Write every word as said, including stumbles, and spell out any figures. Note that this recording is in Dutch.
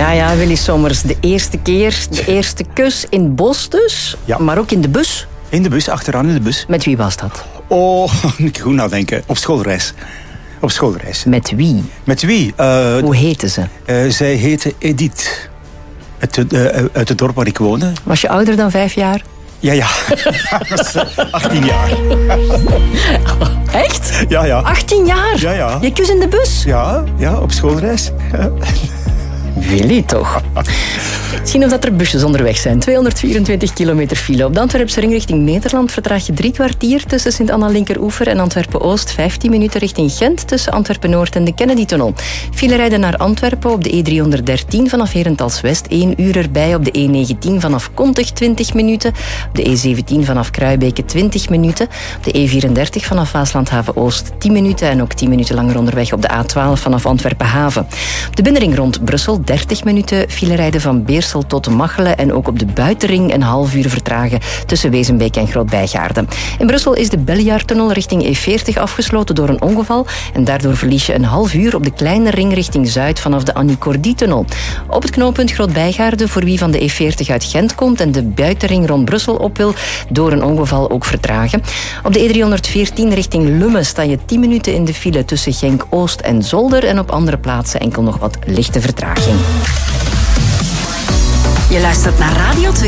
Ja, ja, Willy Sommers. De eerste keer, de eerste kus in het bos dus, ja. Maar ook in de bus. In de bus, achteraan in de bus. Met wie was dat? Oh, ik goed nadenken. Op schoolreis. Op schoolreis. Met wie? Met wie? Uh, Hoe heette ze? Uh, zij heette Edith. Uit, uh, uit het dorp waar ik woonde. Was je ouder dan vijf jaar? Ja, ja. Dat is uh, achttien jaar. Echt? Ja, ja. achttien jaar? Ja, ja. Je kus in de bus? Ja, ja, op schoolreis. Willy toch? Zien of dat er busjes onderweg zijn. tweehonderdvierentwintig kilometer file. Op de Antwerpse ring richting Nederland vertraag je drie kwartier tussen Sint-Anna-Linkeroever en Antwerpen-Oost. vijftien minuten richting Gent tussen Antwerpen-Noord en de Kennedy-tunnel. File rijden naar Antwerpen op de E driehonderddertien vanaf Herentals-West. één uur erbij op de E negentien vanaf Kontig twintig minuten. Op de E zeventien vanaf Kruibeke twintig minuten. Op de E vierendertig vanaf Waaslandhaven-Oost tien minuten. En ook tien minuten langer onderweg op de A twaalf vanaf Antwerpen-Haven. Op de binnenring rond Brussel dertig minuten file rijden van Beersel tot Machelen en ook op de buitenring een half uur vertragen tussen Wezenbeek en Groot-Bijgaarden. In Brussel is de Bellejaartunnel richting E veertig afgesloten door een ongeval en daardoor verlies je een half uur op de kleine ring richting Zuid vanaf de Annie Cordy-tunnel. Op het knooppunt Groot-Bijgaarden voor wie van de E veertig uit Gent komt en de buitenring rond Brussel op wil, door een ongeval ook vertragen. Op de E driehonderdveertien richting Lummen sta je tien minuten in de file tussen Genk-Oost en Zolder en op andere plaatsen enkel nog wat lichte vertraging. Je luistert naar Radio twee.